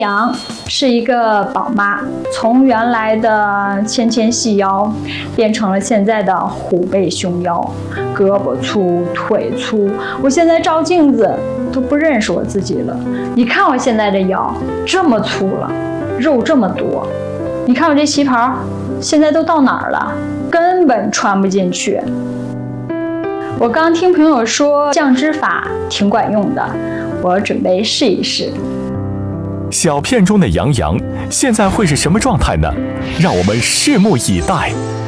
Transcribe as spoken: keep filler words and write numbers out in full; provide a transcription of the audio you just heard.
杨是一个宝妈，从原来的纤纤细腰变成了现在的虎背熊腰，胳膊粗腿粗。我现在照镜子都不认识我自己了。你看我现在的腰这么粗了，肉这么多。你看我这旗袍现在都到哪儿了？根本穿不进去。我刚听朋友说降脂法挺管用的，我准备试一试。 小片中的杨洋现在会是什么状态呢？让我们拭目以待。